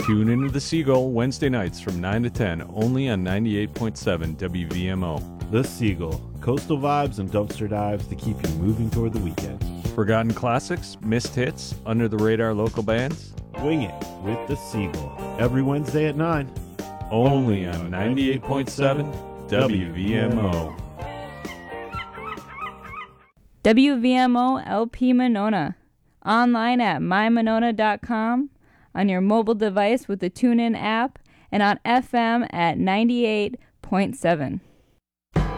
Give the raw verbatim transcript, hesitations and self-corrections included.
Tune into The Seagull Wednesday nights from nine to ten, only on ninety-eight point seven W V M O. The Seagull, coastal vibes and dumpster dives to keep you moving toward the weekend. Forgotten classics, missed hits, under the radar local bands. Wing it with The Seagull, every Wednesday at nine. Only on ninety-eight point seven W V M O. W V M O L P Monona. Online at my monona dot com, on your mobile device with the TuneIn app, and on F M at ninety-eight point seven.